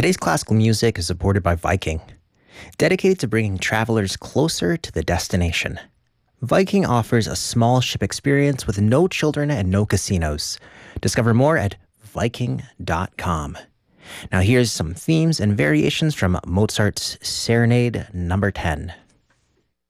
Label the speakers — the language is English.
Speaker 1: Today's classical music is supported by Viking, dedicated to bringing travelers closer to the destination. Viking offers a small ship experience with no children and no casinos. Discover more at Viking.com. Now here's some themes and variations from Mozart's Serenade Number 10.